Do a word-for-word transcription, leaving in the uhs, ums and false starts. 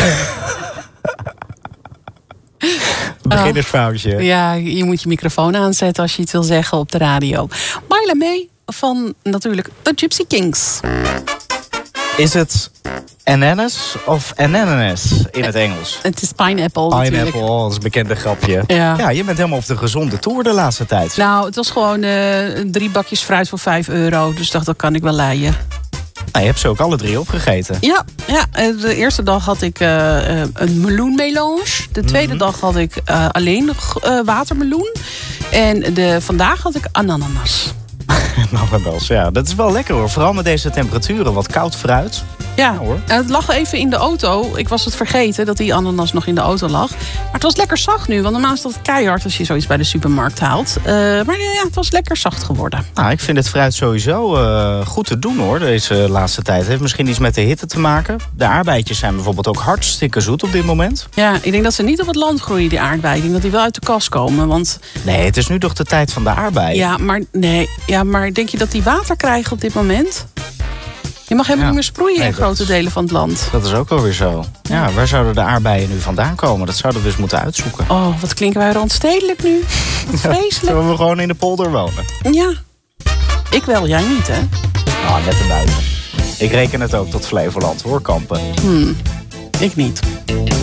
Beginnersfoutje. Oh, ja, je moet je microfoon aanzetten als je iets wil zeggen op de radio. Marla May van natuurlijk de Gypsy Kings. Is het ananas of ananas in het Engels? Het is pineapple, Pineapple, natuurlijk. oh, dat is een bekende grapje. Ja. ja, je bent helemaal op de gezonde toer de laatste tijd. Nou, het was gewoon uh, drie bakjes fruit voor vijf euro. Dus dacht, dat kan ik wel leiden. Nou, je hebt ze ook alle drie opgegeten. Ja, ja, de eerste dag had ik uh, een meloenmelange. De tweede mm-hmm. dag had ik uh, alleen uh, watermeloen. En de, vandaag had ik ananas. Ananas, ja. Dat is wel lekker hoor. Vooral met deze temperaturen. Wat koud fruit. Ja, ja hoor. Het lag even in de auto. Ik was het vergeten dat die ananas nog in de auto lag. Maar het was lekker zacht nu. Want normaal is dat keihard als je zoiets bij de supermarkt haalt. Uh, maar ja, het was lekker zacht geworden. Nou, ik vind het fruit sowieso uh, goed te doen hoor. Deze laatste tijd. Het heeft misschien iets met de hitte te maken. De aardbeidjes zijn bijvoorbeeld ook hartstikke zoet op dit moment. Ja, ik denk dat ze niet op het land groeien, die aardbeien. Ik denk dat die wel uit de kas komen. Want... Nee, het is nu toch de tijd van de aardbeien. Ja, maar, nee, ja, maar denk je dat die water krijgen op dit moment? Je mag helemaal ja. niet meer sproeien nee, in grote is, delen van het land. Dat is ook wel weer zo. Ja, waar zouden de aardbeien nu vandaan komen? Dat zouden we eens moeten uitzoeken. Oh, wat klinken wij randstedelijk nu. Wat vreselijk. Ja, zullen we gewoon in de polder wonen? Ja. Ik wel, jij niet, hè? Nou, net erbuiten. Ik reken het ook tot Flevoland, hoor, Kampen. Hmm. Ik niet.